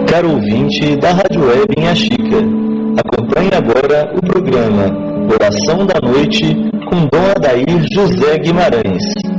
caro ouvinte da Rádio Web Minha Chica. Acompanhe agora o programa Oração da Noite com Dom Adair José Guimarães.